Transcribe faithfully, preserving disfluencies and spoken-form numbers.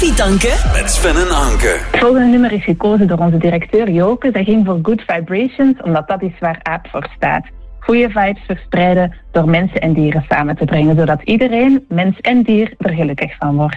Koffietanken met Sven en Anke. Het volgende nummer is gekozen door onze directeur Joke. Dat ging voor Good Vibrations, omdat dat is waar AAP voor staat. Goede vibes verspreiden door mensen en dieren samen te brengen, zodat iedereen, mens en dier, er gelukkig van wordt.